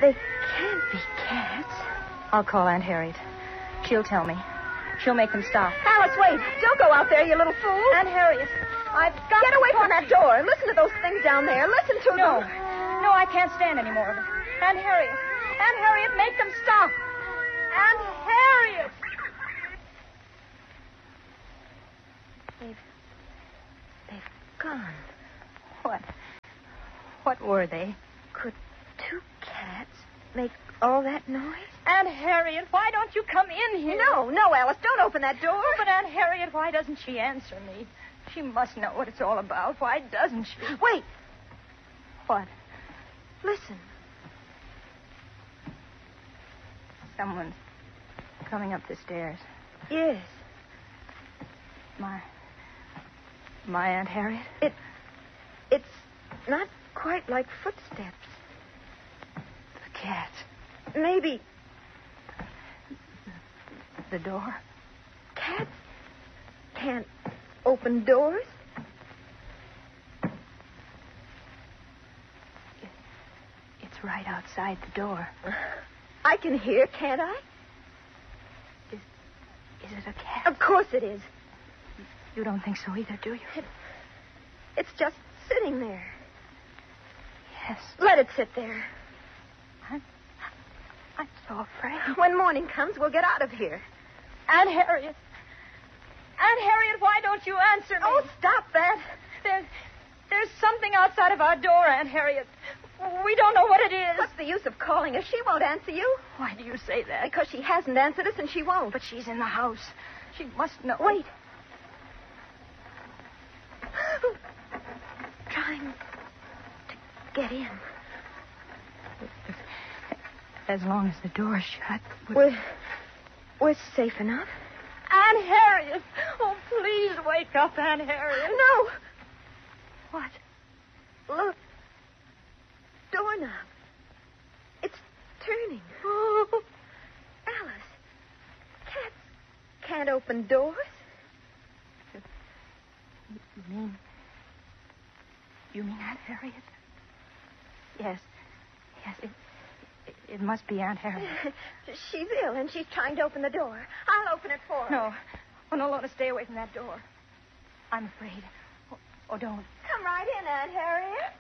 They can't be cats. I'll call Aunt Harriet. She'll tell me. She'll make them stop. Alice, wait. Don't go out there, you little fool. Aunt Harriet, I've got Get away from that door and listen to those things down there. Listen to No. them. No, I can't stand any more of it. Aunt Harriet. Aunt Harriet, make them stop. Aunt Harriet. They've gone. What were they? Could two cats make all that noise? Aunt Harriet, why don't you come in here? No, Alice, don't open that door. But Aunt Harriet, why doesn't she answer me? She must know what it's all about. Why doesn't she? Wait. What? Listen. Someone's coming up the stairs. Yes. My Aunt Harriet? It's not quite like footsteps. The cat. Maybe The door. cats can't open doors. It's right outside the door. I can hear, can't I? Is it a cat? Of course it is. You don't think so either, do you? It's just sitting there. Yes. Let it sit there. I'm so afraid. When morning comes, we'll get out of here. Aunt Harriet. Aunt Harriet, why don't you answer me? Oh, stop that. There's something outside of our door, Aunt Harriet. We don't know what it is. What's the use of calling her? She won't answer you. Why do you say that? Because she hasn't answered us and she won't. But she's in the house. She must know. Wait. Trying to get in. As long as the door's shut. We're safe enough. Aunt Harriet! Oh, please wake up, Aunt Harriet. No. What? Look. Doorknob. It's turning. Oh. Alice. Cats can't open doors. You mean Aunt Harriet? Yes. It must be Aunt Harriet. She's ill and she's trying to open the door. I'll open it for her. No. Oh, no, Lorna, stay away from that door. I'm afraid. Oh, don't. Come right in, Aunt Harriet.